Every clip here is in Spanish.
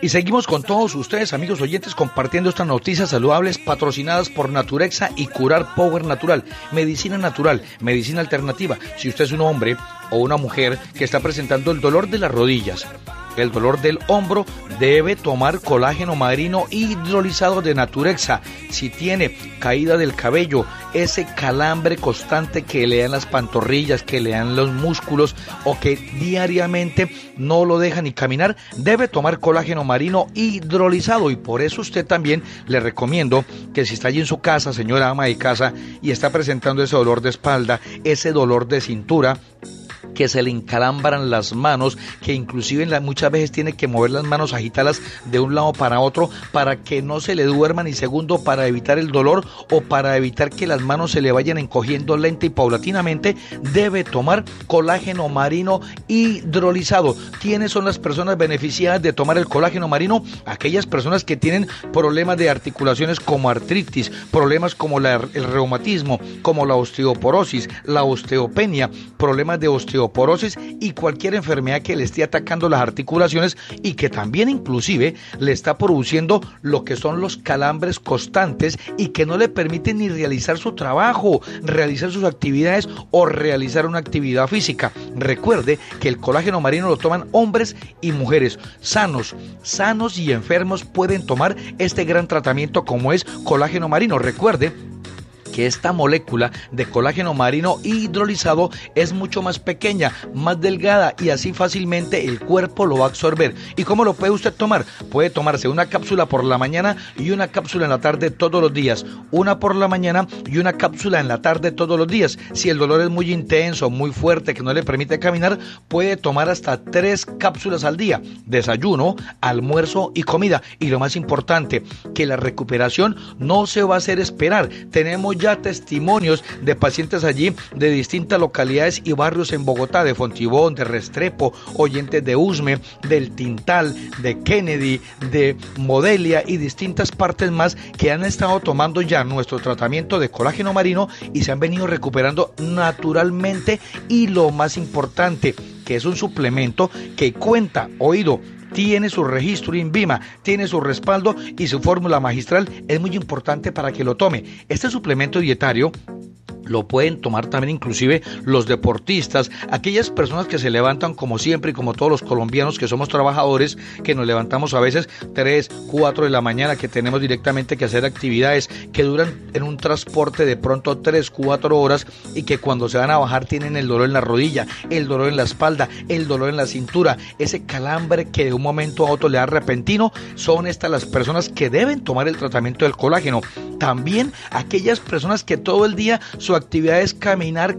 Y seguimos con todos ustedes, amigos oyentes, compartiendo estas noticias saludables patrocinadas por Naturexa y Curar Power Natural, medicina natural, medicina alternativa. Si usted es un hombre o una mujer que está presentando el dolor de las rodillas, el dolor del hombro, debe tomar colágeno marino hidrolizado de Naturexa. Si tiene caída del cabello, ese calambre constante que le dan las pantorrillas, que le dan los músculos o que diariamente no lo deja ni caminar, debe tomar colágeno marino hidrolizado. Y por eso usted también le recomiendo que si está allí en su casa, señora ama de casa, y está presentando ese dolor de espalda, ese dolor de cintura, que se le encalambran las manos, que inclusive muchas veces tiene que mover las manos, agitarlas de un lado para otro para que no se le duerma ni segundo, para evitar el dolor o para evitar que las manos se le vayan encogiendo lenta y paulatinamente, debe tomar colágeno marino hidrolizado. ¿Quiénes son las personas beneficiadas de tomar el colágeno marino? Aquellas personas que tienen problemas de articulaciones como artritis, problemas como el reumatismo, como la osteoporosis, la osteopenia, problemas de osteoporosis y cualquier enfermedad que le esté atacando las articulaciones y que también inclusive le está produciendo lo que son los calambres constantes y que no le permiten ni realizar su trabajo, realizar sus actividades o realizar una actividad física. Recuerde que el colágeno marino lo toman hombres y mujeres sanos y enfermos pueden tomar este gran tratamiento como es colágeno marino. Recuerde que esta molécula de colágeno marino hidrolizado es mucho más pequeña, más delgada y así fácilmente el cuerpo lo va a absorber. ¿Y cómo lo puede usted tomar? Puede tomarse una cápsula por la mañana y una cápsula en la tarde todos los días. Una por la mañana y una cápsula en la tarde todos los días. Si el dolor es muy intenso, muy fuerte, que no le permite caminar, puede tomar hasta 3 cápsulas al día. Desayuno, almuerzo y comida. Y lo más importante, que la recuperación no se va a hacer esperar. Tenemos ya testimonios de pacientes allí de distintas localidades y barrios en Bogotá, de Fontibón, de Restrepo, oyentes de Usme, del Tintal, de Kennedy, de Modelia y distintas partes más que han estado tomando ya nuestro tratamiento de colágeno marino y se han venido recuperando naturalmente. Y lo más importante, que es un suplemento que cuenta, tiene su registro INVIMA, tiene su respaldo y su fórmula magistral. Es muy importante para que lo tome. Este suplemento dietario lo pueden tomar también inclusive los deportistas, aquellas personas que se levantan como siempre y como todos los colombianos que somos trabajadores, que nos levantamos a veces 3, 4 de la mañana, que tenemos directamente que hacer actividades que duran en un transporte de pronto 3, 4 horas y que cuando se van a bajar tienen el dolor en la rodilla, el dolor en la espalda, el dolor en la cintura, ese calambre que de un momento a otro le da repentino. Son estas las personas que deben tomar el tratamiento del colágeno. También aquellas personas que todo el día su actividad es caminar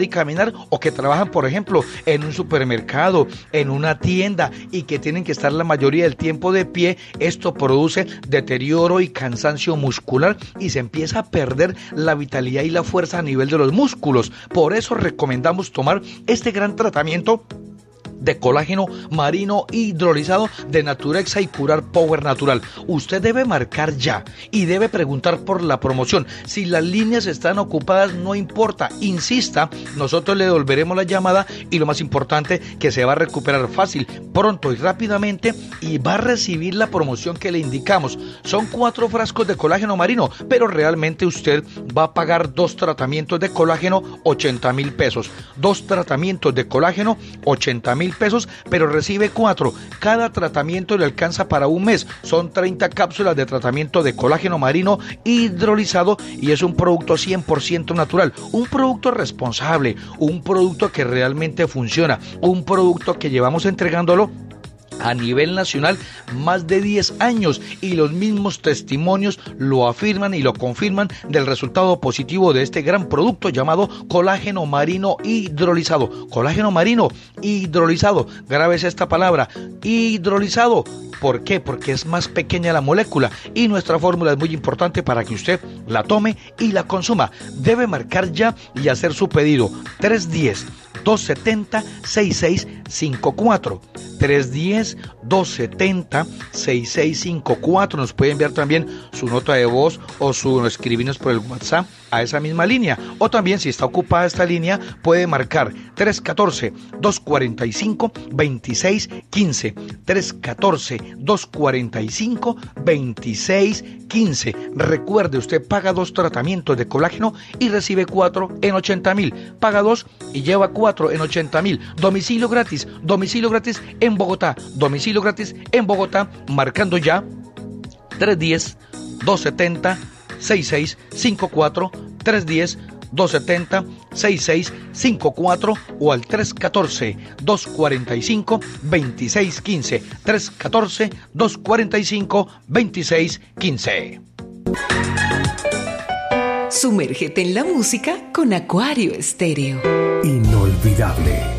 o que trabajan, por ejemplo, en un supermercado, en una tienda y que tienen que estar la mayoría del tiempo de pie. Esto produce deterioro y cansancio muscular y se empieza a perder la vitalidad y la fuerza a nivel de los músculos. Por eso recomendamos tomar este gran tratamiento de colágeno marino hidrolizado de Naturexa y Curar Power Natural. Usted debe marcar ya y debe preguntar por la promoción. Si las líneas están ocupadas, no importa, insista, nosotros le devolveremos la llamada y lo más importante, que se va a recuperar fácil, pronto y rápidamente y va a recibir la promoción que le indicamos. Son 4 frascos de colágeno marino, pero realmente usted va a pagar 2 tratamientos de colágeno 80,000 pesos. 2 tratamientos de colágeno 80,000 pesos, pero recibe 4. Cada tratamiento le alcanza para un mes. Son 30 cápsulas de tratamiento de colágeno marino hidrolizado y es un producto 100% natural, un producto responsable, un producto que realmente funciona, un producto que llevamos entregándolo a nivel nacional más de 10 años y los mismos testimonios lo afirman y lo confirman del resultado positivo de este gran producto llamado colágeno marino hidrolizado. Colágeno marino hidrolizado, grábese esta palabra, hidrolizado. ¿Por qué? Porque es más pequeña la molécula y nuestra fórmula es muy importante para que usted la tome y la consuma. Debe marcar ya y hacer su pedido. 310-270-6654. 310-270-6654. Nos puede enviar también su nota de voz o escribirnos por el WhatsApp a esa misma línea. O también, si está ocupada esta línea, puede marcar 314-245-2615. 314-245-2615. Recuerde, usted paga 2 tratamientos de colágeno y recibe 4 en 80,000. Paga 2 y lleva 4 en 80,000. Domicilio gratis en Bogotá. Domicilio gratis en Bogotá, marcando ya 310-270-6654, 310-270-6654 o al 314-245-2615, 314-245-2615. Sumérgete en la música con Acuario Estéreo. Inolvidable.